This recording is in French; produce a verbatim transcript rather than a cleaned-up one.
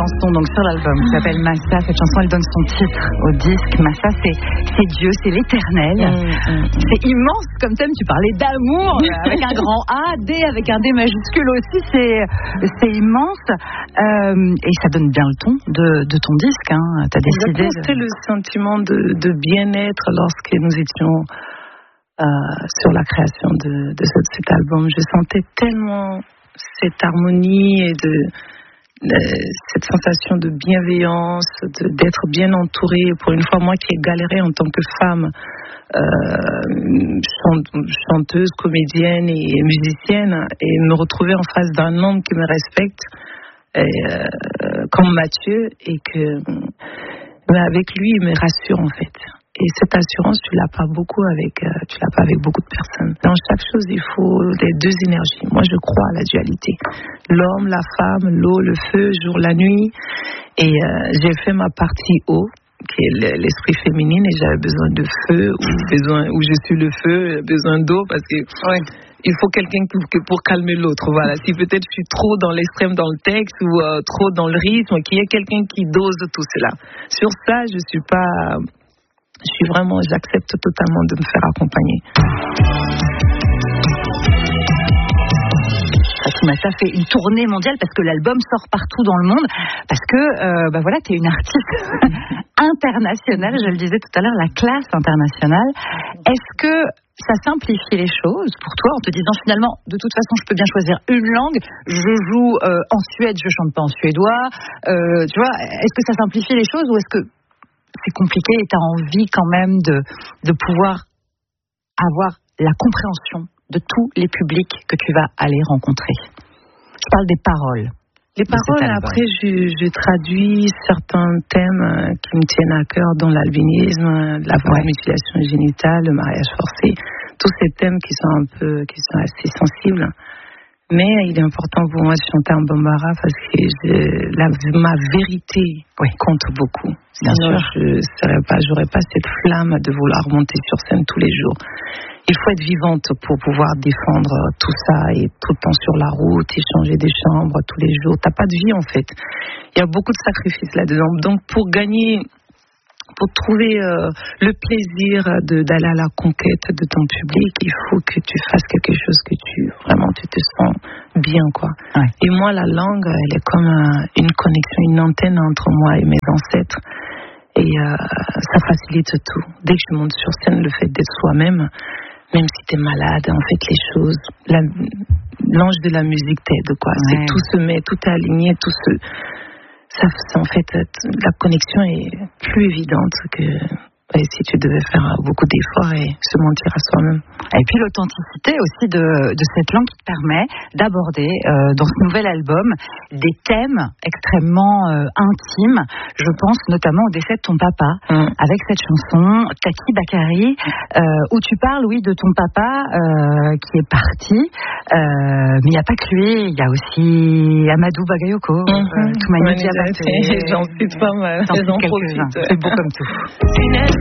chanson donc sur l'album qui s'appelle Massa. Cette chanson, elle donne son titre au disque. Massa, c'est, c'est Dieu, c'est l'éternel. Mmh, mmh. C'est immense comme thème. Tu parlais d'amour avec un grand A, D avec un D majuscule aussi. C'est, c'est immense. Euh, et ça donne bien le ton de, de ton disque. Hein. T'as décidé. De... C'était le sentiment de, de bien-être lorsque nous étions euh, sur la création de, de cet, cet album. Je sentais tellement cette harmonie et de cette sensation de bienveillance, de, d'être bien entourée. Pour une fois, moi qui ai galéré en tant que femme, euh, chanteuse, comédienne et musicienne, et me retrouver en face d'un homme qui me respecte, et, euh, comme Mathieu, et que mais avec lui, il me rassure en fait. Et cette assurance, tu l'as pas beaucoup avec, euh, tu l'as pas avec beaucoup de personnes. Dans chaque chose, il faut les deux énergies. Moi, je crois à la dualité. L'homme, la femme, l'eau, le feu, jour, la nuit. Et euh, j'ai fait ma partie eau, qui est l'esprit féminin, et j'avais besoin de feu, ou besoin, où je suis le feu, besoin d'eau, parce que ouais, il faut quelqu'un pour, pour calmer l'autre. Voilà. Si peut-être je suis trop dans l'extrême dans le texte ou euh, trop dans le rythme, qu'il y ait quelqu'un qui dose tout cela. Sur ça, je suis pas. Je suis vraiment, j'accepte totalement de me faire accompagner. Massa fait une tournée mondiale parce que l'album sort partout dans le monde, parce que euh, bah voilà, tu es une artiste internationale, je le disais tout à l'heure, la classe internationale. Est-ce que ça simplifie les choses pour toi en te disant finalement, de toute façon, je peux bien choisir une langue, je joue euh, en Suède, je chante pas en suédois, euh, tu vois, est-ce que ça simplifie les choses ou est-ce que c'est compliqué et tu as envie quand même de, de pouvoir avoir la compréhension de tous les publics que tu vas aller rencontrer? Je parle des paroles. Les paroles, après, je, je traduis certains thèmes qui me tiennent à cœur, dont l'albinisme, la ouais. mutilation génitale, le mariage forcé, tous ces thèmes qui sont un peu, qui sont assez sensibles. Mais il est important pour moi de chanter en bambara parce que je, la, ma vérité oui. compte beaucoup. Bien Sinon, sûr. je n'aurais pas, j'aurais pas cette flamme de vouloir monter sur scène tous les jours. Il faut être vivante pour pouvoir défendre tout ça et tout le temps sur la route, échanger des chambres tous les jours. T'as pas de vie en fait. Il y a beaucoup de sacrifices là-dedans. Donc pour gagner, pour trouver euh, le plaisir de, d'aller à la conquête de ton public, il faut que tu fasses quelque chose que tu vraiment tu te sens bien quoi. Ouais. Et moi la langue, elle est comme un, une connexion, une antenne entre moi et mes ancêtres. Et euh, ça facilite tout. Dès que je monte sur scène, le fait d'être soi-même, même si t'es malade, en fait les choses, la, l'ange de la musique t'aide quoi. Ouais. C'est tout se met, tout est aligné, tout se Ça, c'est en fait, la connexion est plus évidente que et si tu devais faire beaucoup d'efforts et se mentir à soi-même. Et puis l'authenticité aussi de, de cette langue qui te permet d'aborder euh, dans ce nouvel album des thèmes extrêmement euh, intimes. Je pense notamment au décès de ton papa, mmh. avec cette chanson Taki Bakari, euh, où tu parles, oui, de ton papa euh, qui est parti. Euh, mais il n'y a pas que lui, il y a aussi Amadou Bagayoko, mmh. euh, Toumani Diabaté. J'en cite pas mal. J'en cite quelques-uns. C'est beau comme tout.